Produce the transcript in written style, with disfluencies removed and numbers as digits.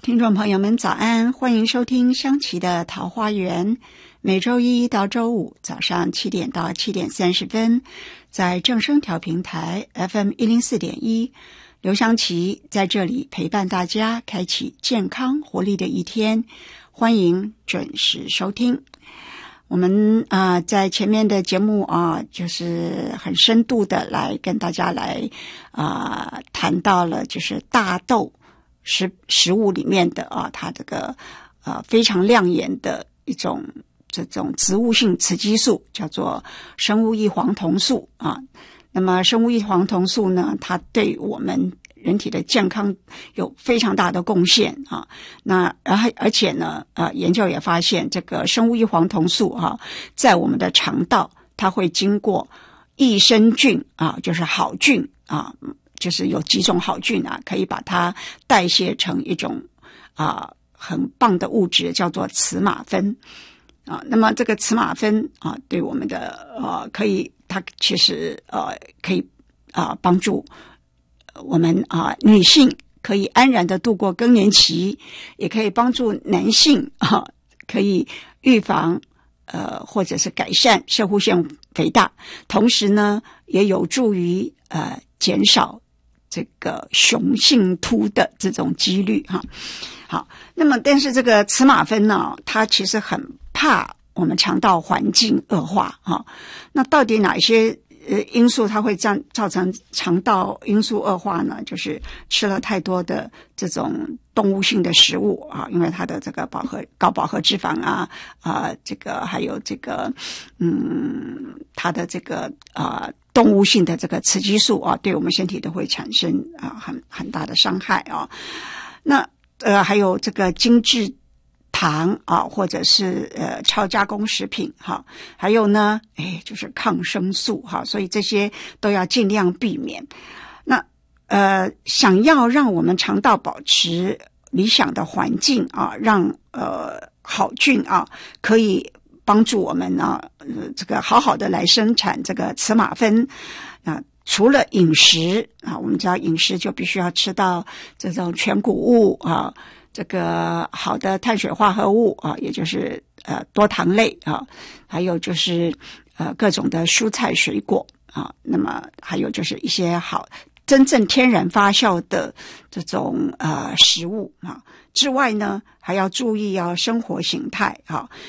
听众朋友们早安，欢迎收听香琪的桃花源，每周一到周五早上7点到7点30分，在正声调频台 FM 104.1，刘香琪在这里陪伴大家，开启健康活力的一天，欢迎准时收听。我们在前面的节目就是很深度的来跟大家来谈到了就是大豆食物里面的它这个非常亮眼的一种这种植物性雌激素，叫做生物异黄酮素那么生物异黄酮素呢，它对我们人体的健康有非常大的贡献那而且呢研究也发现这个生物异黄酮素在我们的肠道它会经过益生菌就是好菌就是有几种好菌可以把它代谢成一种很棒的物质，叫做雌马酚那么这个雌马酚对我们的它其实可以帮助我们女性可以安然的度过更年期，也可以帮助男性可以预防或者是改善攝護腺肥大，同时呢也有助于减少这个雄性秃的这种几率好，那么但是这个雌马酚呢，它其实很怕我们肠道环境恶化那到底哪些因素它会造成肠道因素恶化呢？就是吃了太多的这种动物性的食物因为它的这个高饱和脂肪这个还有这个它的这个动物性的这个雌激素对我们身体都会产生很大的伤害那还有这个精制糖或者是超加工食品还有呢就是抗生素所以这些都要尽量避免。那想要让我们肠道保持理想的环境让好菌可以帮助我们这个好好的来生产这个雌马酚除了饮食我们知道饮食就必须要吃到这种全谷物这个好的碳水化合物也就是多糖类还有就是各种的蔬菜水果那么还有就是一些好真正天然发酵的这种食物之外呢，还要注意生活形态